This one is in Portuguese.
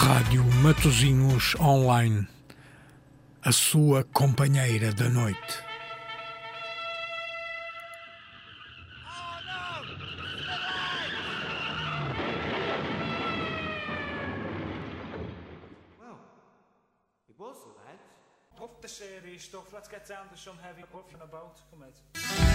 Rádio Matosinhos Online, a sua companheira da noite. Off the series stuff, let's get down to some heavy puffing about. Come on.